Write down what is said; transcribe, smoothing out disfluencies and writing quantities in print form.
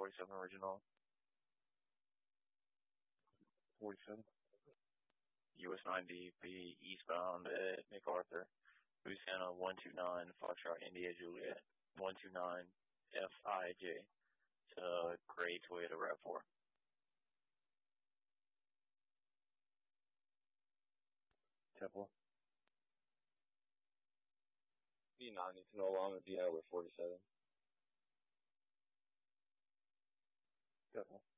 47 original. 47. US 90B eastbound at MacArthur. Louisiana 129 Foxtrot India Juliet 129 FIJ to Gray Toyota RAV4. Temple. B9 needs to know along with the with 47. Temple.